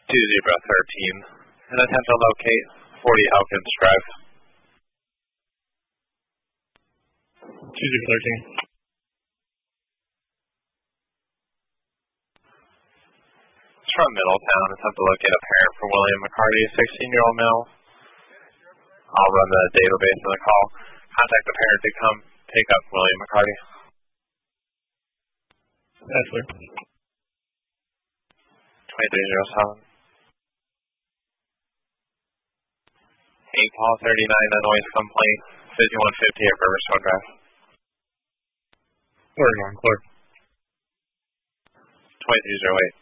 2-0-13. And attempt to locate 40 Elkins Drive. 2-0-13. It's from Middletown. Attempt to locate a parent for William McCarty, 16-year-old male. I'll run the database of the call. Contact the parent to come pick up William McCarty. That's clear. 2307. 8 call 39, a noise complaint, 5150 at Riverstone Drive. Word on, clear. 2308.